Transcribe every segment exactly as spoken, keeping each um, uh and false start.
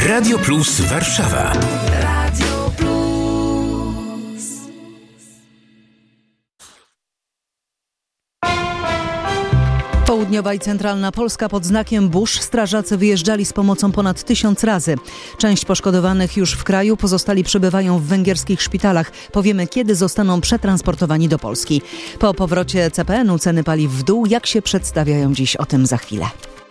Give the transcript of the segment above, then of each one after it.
Radio Plus Warszawa. Radio Plus. Południowa i centralna Polska pod znakiem burz. Strażacy wyjeżdżali z pomocą ponad tysiąc razy. Część poszkodowanych już w kraju, pozostali przebywają w węgierskich szpitalach. Powiemy, kiedy zostaną przetransportowani do Polski. Po powrocie C P N-u ceny paliw w dół. Jak się przedstawiają dziś? O tym za chwilę.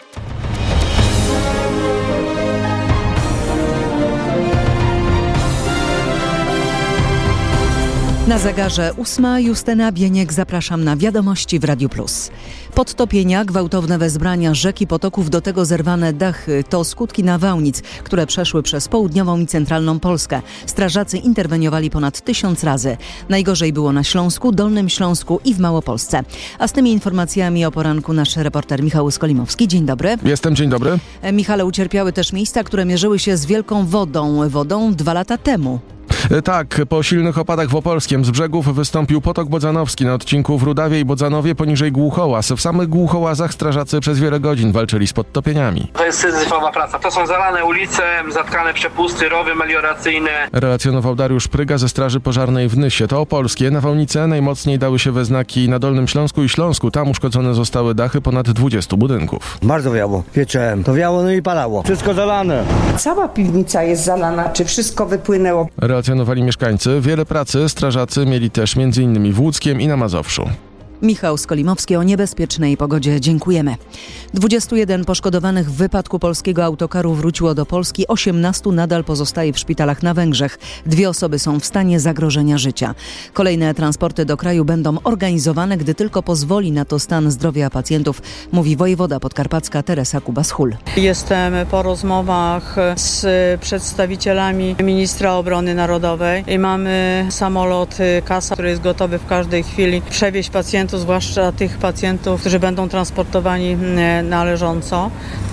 Na zegarze ósma. Justyna Bieniek, zapraszam na wiadomości w Radiu Plus. Podtopienia, gwałtowne wezbrania rzek i potoków, do tego zerwane dachy to skutki nawałnic, które przeszły przez południową i centralną Polskę. Strażacy interweniowali ponad tysiąc razy. Najgorzej było na Śląsku, Dolnym Śląsku i w Małopolsce. A z tymi informacjami o poranku nasz reporter Michał Skolimowski. Dzień dobry. Jestem, dzień dobry. Michale, ucierpiały też miejsca, które mierzyły się z wielką wodą. Wodą dwa lata temu. Tak, po silnych opadach w Opolskiem z brzegów wystąpił potok bodzanowski na odcinku w Rudawie i Bodzanowie poniżej Głuchołaz. W samych Głuchołazach strażacy przez wiele godzin walczyli z podtopieniami. To jest syzyfowa praca. To są zalane ulice, zatkane przepusty, rowy melioracyjne. Relacjonował Dariusz Pryga ze Straży Pożarnej w Nysie. To opolskie. Nawałnice najmocniej dały się we znaki na Dolnym Śląsku i Śląsku. Tam uszkodzone zostały dachy ponad dwudziestu budynków. Bardzo wiało. Pieczem. To wiało, no i palało. Wszystko zalane. Cała piwnica jest zalana. Czy wszystko wypłynęło? Relacjonowali mieszkańcy. Wiele pracy strażacy mieli też między innymi w Łódzkiem i na Mazowszu. Michał Skolimowski o niebezpiecznej pogodzie. Dziękujemy. dwudziestu jeden poszkodowanych w wypadku polskiego autokaru wróciło do Polski. osiemnastu nadal pozostaje w szpitalach na Węgrzech. Dwie osoby są w stanie zagrożenia życia. Kolejne transporty do kraju będą organizowane, gdy tylko pozwoli na to stan zdrowia pacjentów, mówi wojewoda podkarpacka Teresa Kubas-Hul. Jestem po rozmowach z przedstawicielami ministra obrony narodowej i mamy samolot Kasa, który jest gotowy w każdej chwili przewieźć pacjentów, zwłaszcza tych pacjentów, którzy będą transportowani należąco.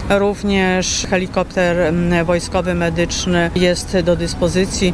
Również helikopter wojskowy medyczny jest do dyspozycji.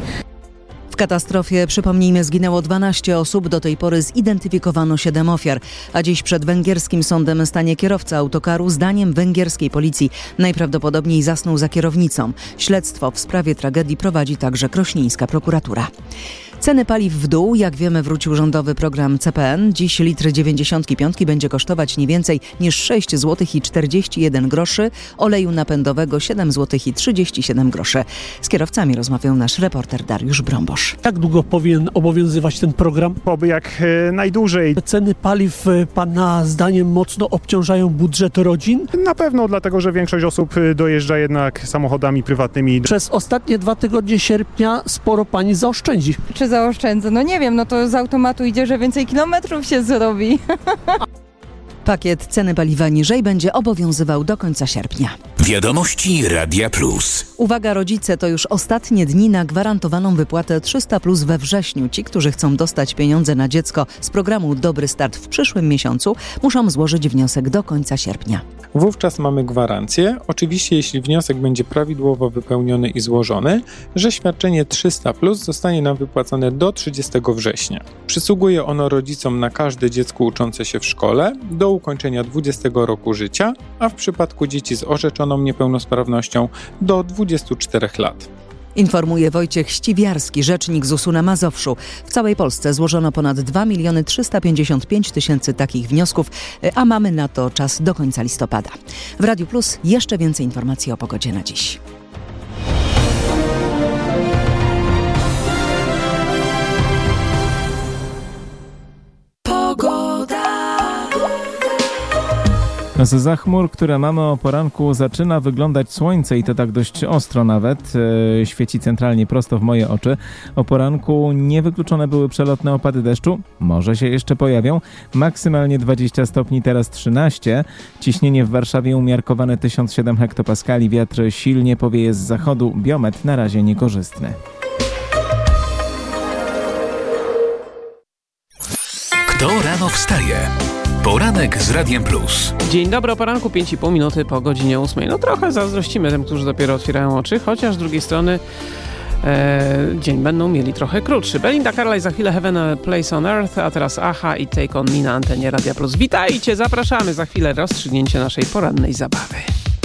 W katastrofie, przypomnijmy, zginęło dwanaście osób, do tej pory zidentyfikowano siedem ofiar, a dziś przed węgierskim sądem stanie kierowca autokaru. Zdaniem węgierskiej policji najprawdopodobniej zasnął za kierownicą. Śledztwo w sprawie tragedii prowadzi także krośnieńska prokuratura. Ceny paliw w dół. Jak wiemy, wrócił rządowy program C P N. Dziś litr dziewięćdziesiątki piątki będzie kosztować nie więcej niż sześć złotych i czterdzieści jeden groszy. Oleju napędowego siedem złotych i trzydzieści siedem groszy. Z kierowcami rozmawiał nasz reporter Dariusz Brąbosz. Jak długo powinien obowiązywać ten program? Oby jak e, najdłużej. Ceny paliw e, pana zdaniem mocno obciążają budżet rodzin? Na pewno, dlatego że większość osób dojeżdża jednak samochodami prywatnymi. Przez ostatnie dwa tygodnie sierpnia sporo pani zaoszczędzi. Czy zaoszczędzę? No nie wiem, no to z automatu idzie, że więcej kilometrów się zrobi. Pakiet ceny paliwa niżej będzie obowiązywał do końca sierpnia. Wiadomości Radia Plus. Uwaga rodzice, to już ostatnie dni na gwarantowaną wypłatę trzysta plus we wrześniu. Ci, którzy chcą dostać pieniądze na dziecko z programu Dobry Start w przyszłym miesiącu, muszą złożyć wniosek do końca sierpnia. Wówczas mamy gwarancję, oczywiście jeśli wniosek będzie prawidłowo wypełniony i złożony, że świadczenie trzysta plus zostanie nam wypłacone do trzydziestego września. Przysługuje ono rodzicom na każde dziecko uczące się w szkole do ukończenia dwudziestego roku życia, a w przypadku dzieci z orzeczoną niepełnosprawnością do dwudziestu czterech lat. Informuje Wojciech Ściwiarski, rzecznik zusu na Mazowszu. W całej Polsce złożono ponad dwa miliony trzysta pięćdziesiąt pięć tysięcy takich wniosków, a mamy na to czas do końca listopada. W Radiu Plus jeszcze więcej informacji o pogodzie na dziś. Z zachmur, które mamy o poranku, zaczyna wyglądać słońce i to tak dość ostro nawet. Yy, świeci centralnie prosto w moje oczy. O poranku niewykluczone były przelotne opady deszczu. Może się jeszcze pojawią. Maksymalnie dwadzieścia stopni, teraz trzynaście. Ciśnienie w Warszawie umiarkowane tysiąc siedem hektopaskali. Wiatr silnie powieje z zachodu. Biometr na razie niekorzystny. Kto rano wstaje? Poranek z Radiem Plus. Dzień dobry, o poranku, pięć i pół minuty po godzinie ósmej. No trochę zazdrościmy tym, którzy dopiero otwierają oczy, chociaż z drugiej strony e, dzień będą mieli trochę krótszy. Belinda Carlisle, za chwilę Heaven a Place on Earth, a teraz Aha i Take on Me na antenie Radia Plus. Witajcie, zapraszamy za chwilę rozstrzygnięcie naszej porannej zabawy.